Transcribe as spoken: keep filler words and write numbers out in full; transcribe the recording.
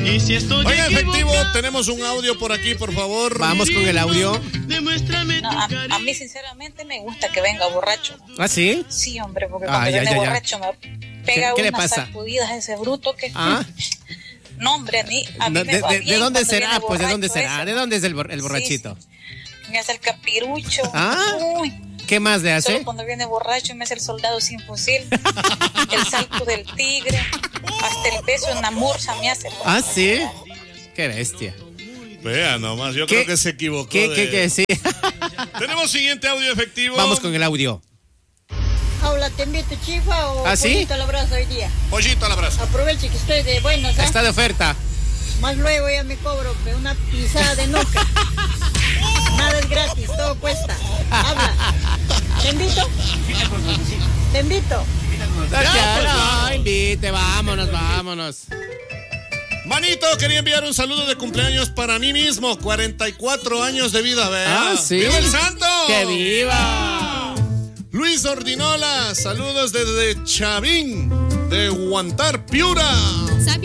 Y si estoy Oiga, efectivo, tenemos un audio por aquí, por favor. Vamos con el audio. Demuéstrame No, tu a, cariño. a mí sinceramente me gusta que venga borracho. ¿Ah, sí? Sí, hombre, porque Ah, cuando ya, viene ya, ya. borracho me pega ¿Qué- qué le unas pasa? sacudidas a ese bruto que... Ah. No, hombre, a mí, a mí No, me de, va de- bien ¿De dónde cuando será? viene Pues, ¿de dónde borracho será? ese. ¿De dónde es el, bor- el borrachito? Sí, sí. Me hace el capirucho. Ah. Uy, ¿Qué más le solo hace? cuando viene borracho me hace el soldado sin fusil, el salto del tigre, hasta el beso en la mursa me hace. Ah, sí. Qué bestia. Vea nomás, yo ¿Qué? creo que se equivocó. ¿Qué, de- qué, qué? Sí. Tenemos siguiente audio efectivo. Vamos con el audio. Hola, te invito chifa o ¿Ah, sí? pollito al abrazo hoy día. Pollito al abrazo. Aproveche que estoy de buenas, ¿eh? Está de oferta. Más luego ya me cobro pe, una pisada de nuca. Nada es gratis, todo cuesta. Habla. ¿Te invito? Te invito. Ya, no, invite, vámonos, vámonos. Manito, quería enviar un saludo de cumpleaños para mí mismo. cuarenta y cuatro años de vida, vea. Ah, sí. ¡Viva el santo! ¡Que viva! Luis Ordinola, saludos desde Chavín, de Guantar, Piura.